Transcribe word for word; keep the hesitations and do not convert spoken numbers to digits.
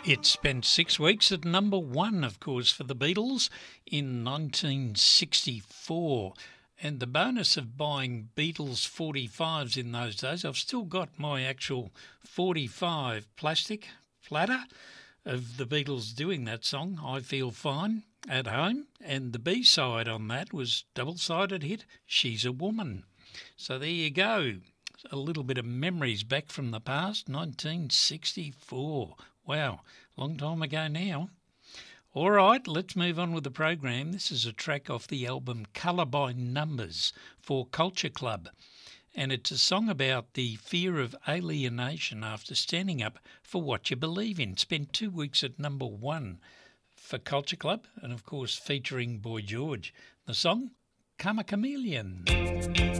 It spent six weeks at number one, of course, for the Beatles in nineteen sixty-four. And the bonus of buying Beatles forty-fives in those days, I've still got my actual forty-five plastic platter of the Beatles doing that song, I Feel Fine, at home. And the B-side on that was double-sided hit, She's a Woman. So there you go. A little bit of memories back from the past, nineteen sixty-four. Wow, long time ago now. All right, let's move on with the program. This is a track off the album Colour by Numbers for Culture Club. And it's a song about the fear of alienation after standing up for what you believe in. Spent two weeks at number one for Culture Club and, of course, featuring Boy George. The song, Karma Chameleon.